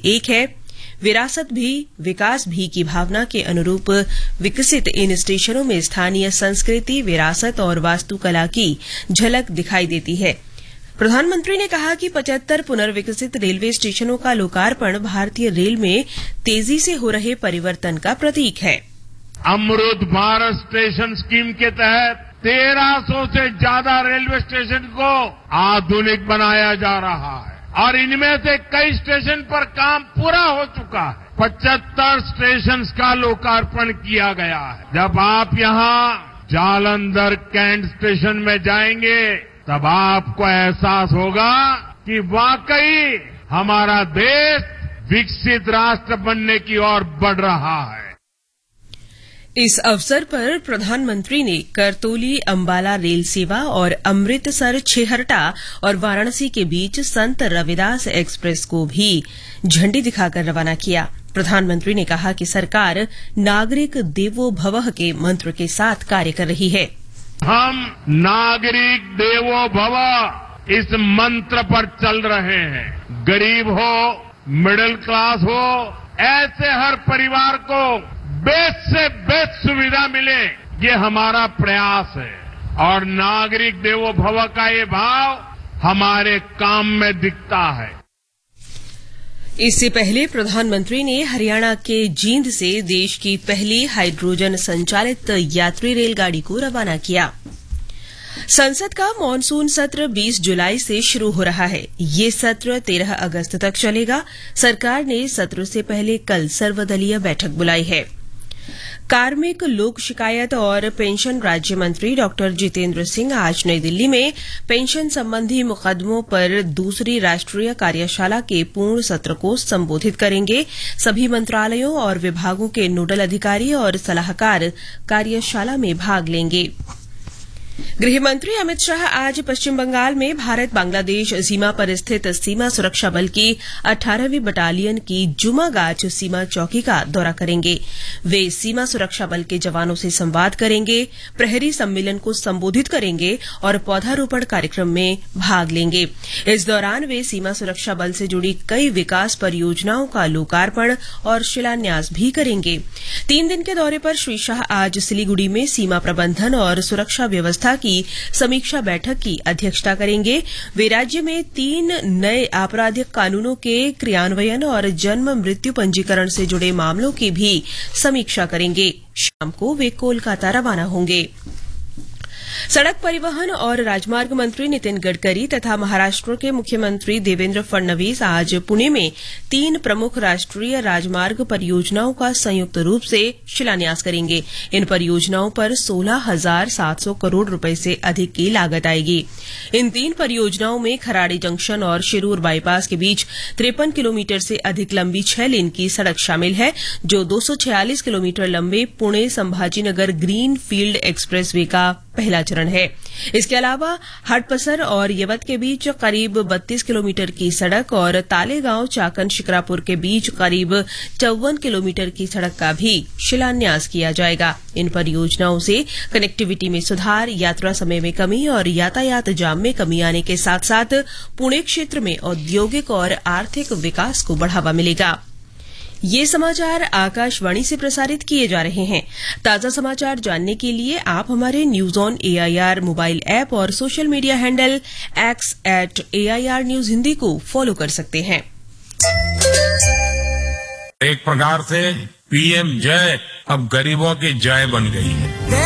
एक है। विरासत भी विकास भी की भावना के अनुरूप विकसित इन स्टेशनों में स्थानीय संस्कृति, विरासत और वास्तुकला की झलक दिखाई देती है। प्रधानमंत्री ने कहा कि 75 पुनर्विकसित रेलवे स्टेशनों का लोकार्पण भारतीय रेल में तेजी से हो रहे परिवर्तन का प्रतीक है। अमृत भारत स्टेशन स्कीम के तहत 1300 से ज्यादा रेलवे स्टेशन को आधुनिक बनाया जा रहा है और इनमें से कई स्टेशन पर काम पूरा हो चुका है। 75 स्टेशन का लोकार्पण किया गया है। जब आप यहां जालंधर कैंट स्टेशन में जाएंगे तब आपको एहसास होगा कि वाकई हमारा देश विकसित राष्ट्र बनने की ओर बढ़ रहा है। इस अवसर पर प्रधानमंत्री ने करतोली अंबाला रेल सेवा और अमृतसर छेहरटा और वाराणसी के बीच संत रविदास एक्सप्रेस को भी झंडी दिखाकर रवाना किया। प्रधानमंत्री ने कहा कि सरकार नागरिक देवो भवः के मंत्र के साथ कार्य कर रही है। हम नागरिक देवो भव इस मंत्र पर चल रहे हैं। गरीब हो, मिडिल क्लास हो, ऐसे हर परिवार को बेस्ट से बेस्ट सुविधा मिले, ये हमारा प्रयास है और नागरिक देवो भव का ये भाव हमारे काम में दिखता है। इससे पहले प्रधानमंत्री ने हरियाणा के जींद से देश की पहली हाइड्रोजन संचालित यात्री रेलगाड़ी को रवाना किया। संसद का मानसून सत्र 20 जुलाई से शुरू हो रहा है। ये सत्र 13 अगस्त तक चलेगा। सरकार ने सत्र से पहले कल सर्वदलीय बैठक बुलाई है। कार्मिक, लोक शिकायत और पेंशन राज्य मंत्री डॉक्टर जितेंद्र सिंह आज नई दिल्ली में पेंशन संबंधी मुकदमों पर दूसरी राष्ट्रीय कार्यशाला के पूर्ण सत्र को संबोधित करेंगे। सभी मंत्रालयों और विभागों के नोडल अधिकारी और सलाहकार कार्यशाला में भाग लेंगे। गृहमंत्री अमित शाह आज पश्चिम बंगाल में भारत बांग्लादेश सीमा पर स्थित सीमा सुरक्षा बल की 18वीं बटालियन की जुमागाछ सीमा चौकी का दौरा करेंगे। वे सीमा सुरक्षा बल के जवानों से संवाद करेंगे, प्रहरी सम्मेलन को संबोधित करेंगे और पौधारोपण कार्यक्रम में भाग लेंगे। इस दौरान वे सीमा सुरक्षा बल से जुड़ी कई विकास परियोजनाओं का लोकार्पण और शिलान्यास भी करेंगे। 3 दिन के दौरे पर श्री शाह आज सिलीगुड़ी में सीमा प्रबंधन और सुरक्षा व्यवस्था की समीक्षा बैठक की अध्यक्षता करेंगे। वे राज्य में 3 नए आपराधिक कानूनों के क्रियान्वयन और जन्म मृत्यु पंजीकरण से जुड़े मामलों की भी समीक्षा करेंगे। शाम को वे कोलकाता रवाना होंगे। सड़क परिवहन और राजमार्ग मंत्री नितिन गडकरी तथा महाराष्ट्र के मुख्यमंत्री देवेंद्र फडणवीस आज पुणे में 3 प्रमुख राष्ट्रीय राजमार्ग परियोजनाओं का संयुक्त रूप से शिलान्यास करेंगे। इन परियोजनाओं पर 16,700 करोड़ रुपए से अधिक की लागत आएगी। इन 3 परियोजनाओं में खराड़ी जंक्शन और शिरूर बाईपास के बीच 53 किलोमीटर से अधिक लंबी 6 लेन की सड़क शामिल है, जो 246 किलोमीटर लंबे Pune Sambhajinagar green field express way का पहला चरण है। इसके अलावा हडपसर और यवत के बीच करीब 32 किलोमीटर की सड़क और तालेगांव चाकन शिक्रापुर के बीच करीब 54 किलोमीटर की सड़क का भी शिलान्यास किया जाएगा। इन परियोजनाओं से कनेक्टिविटी में सुधार, यात्रा समय में कमी और यातायात जाम में कमी आने के साथ साथ पुणे क्षेत्र में औद्योगिक और आर्थिक विकास को बढ़ावा मिलेगा। ये समाचार आकाशवाणी से प्रसारित किए जा रहे हैं। ताजा समाचार जानने के लिए आप हमारे news on AIR mobile app और social media handle @AIR News Hindi को फॉलो कर सकते हैं। एक प्रकार से पीएम जय अब गरीबों की जय बन गई है।